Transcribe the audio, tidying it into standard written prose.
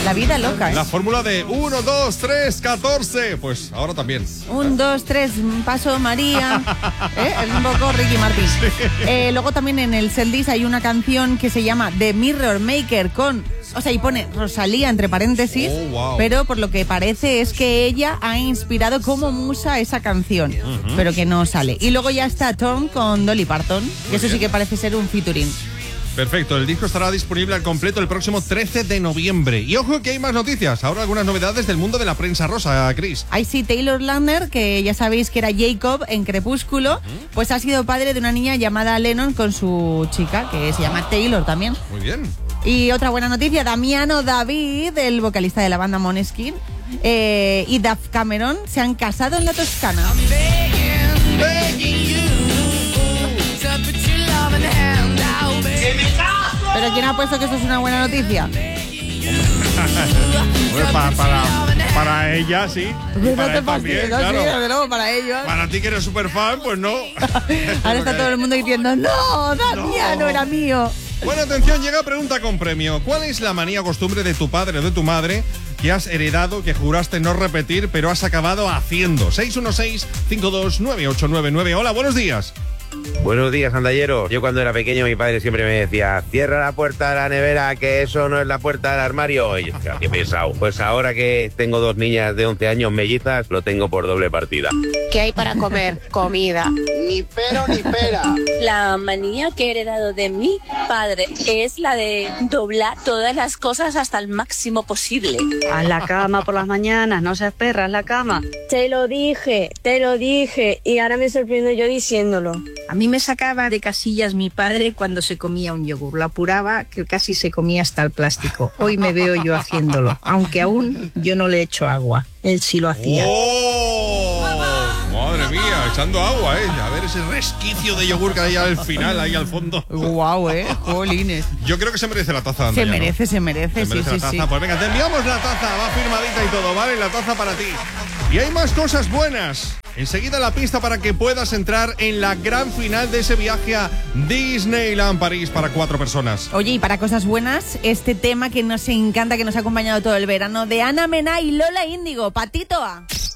La vida loca, ¿eh? La fórmula de 1, 2, 3, 14. Pues ahora también. 1, 2, 3, paso María. Es un poco Ricky Martin. Sí. Luego también en el Seldis hay una canción que se llama The Mirror Maker y pone Rosalía entre paréntesis, wow. Pero por lo que parece es que ella ha inspirado como musa esa canción, pero que no sale. Y luego ya está Tom con Dolly Parton, que eso sí que parece ser un featuring. Perfecto, el disco estará disponible al completo el próximo 13 de noviembre. Y ojo que hay más noticias, ahora algunas novedades del mundo de la prensa rosa, Chris. Ahí sí, Taylor Lautner, que ya sabéis que era Jacob en Crepúsculo, pues ha sido padre de una niña llamada Lennon con su chica, que se llama Taylor también. Muy bien. Y otra buena noticia, Damiano David, el vocalista de la banda Måneskin, y Duff Cameron se han casado en la Toscana. ¿Pero quién ha puesto que esto es una buena noticia? Para ella, sí. Para él también, claro. Sí, luego para ellos. Para ti que eres súper fan, pues no. Ahora está todo el mundo diciendo, no, Damiano era mío. Bueno, atención, llega pregunta con premio. ¿Cuál es la manía o costumbre de tu padre o de tu madre que has heredado, que juraste no repetir, pero has acabado haciendo? 616-529899. Hola, buenos días. Buenos días, andallero. Yo cuando era pequeño mi padre siempre me decía: cierra la puerta de la nevera, que eso no es la puerta del armario. Y yo decía, qué pesado. Pues ahora que tengo 2 niñas de 11 años mellizas, lo tengo por doble partida. ¿Qué hay para comer? Comida. Ni pero ni pera. La manía que he heredado de mi padre es la de doblar todas las cosas hasta el máximo posible. Haz la cama por las mañanas, no seas perra, haz la cama. Te lo dije, y ahora me sorprendo yo diciéndolo. A mí me sacaba de casillas mi padre cuando se comía un yogur. Lo apuraba que casi se comía hasta el plástico. Hoy me veo yo haciéndolo, aunque aún yo no le echo agua. Él sí lo hacía. ¡Oh! Madre mía, echando agua, ¿eh? A ver ese resquicio de yogur que hay al final, ahí al fondo. Guau, jolines. Yo creo que se merece la taza, Andrea, Se merece, sí, la taza. Pues venga, te enviamos la taza, va firmadita y todo, ¿vale? La taza para ti. Y hay más cosas buenas. Enseguida la pista para que puedas entrar en la gran final de ese viaje a Disneyland París para 4 personas. Oye, y para cosas buenas, este tema que nos encanta, que nos ha acompañado todo el verano, de Ana Mena y Lola Índigo, Patito A.